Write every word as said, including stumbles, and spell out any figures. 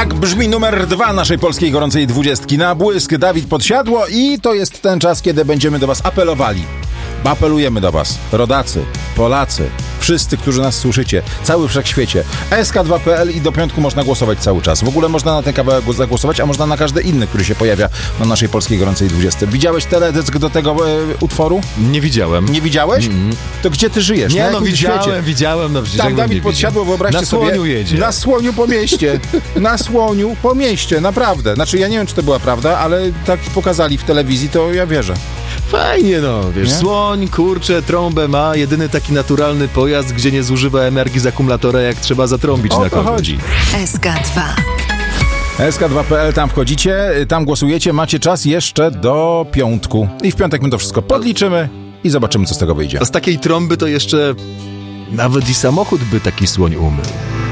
Tak brzmi numer dwa naszej polskiej gorącej dwudziestki. Na błysk Dawid Podsiadło i to jest ten czas, kiedy będziemy do was apelowali. Apelujemy do was, rodacy, Polacy, wszyscy, którzy nas słyszycie, cały wszechświecie. S K dwa kropka P L i do piątku można głosować cały czas. W ogóle można na ten kawałek zagłosować, a można na każdy inny, który się pojawia na naszej polskiej gorącej dwudziestce. Widziałeś teledysk do tego e, utworu? Nie widziałem. Nie widziałeś? Mm-hmm. To gdzie ty żyjesz? Nie, na no widziałem, świecie? widziałem. No, Tam Dawid Podsiadło, wyobraźcie na sobie. Na słoniu jedzie. Na słoniu po mieście. Na słoniu po mieście, naprawdę. Znaczy ja nie wiem, czy to była prawda, ale tak pokazali w telewizji, to ja wierzę. Fajnie, no, wiesz, nie? Słoń, kurczę, trąbę ma, jedyny taki naturalny pojazd, gdzie nie zużywa energii z akumulatora, jak trzeba zatrąbić o na to kogoś. chodzi. S K dwa. S K dwa kropka P L, tam wchodzicie, tam głosujecie, macie czas jeszcze do piątku. I w piątek my to wszystko podliczymy i zobaczymy, co z tego wyjdzie. A z takiej trąby to jeszcze nawet i samochód by taki słoń umył.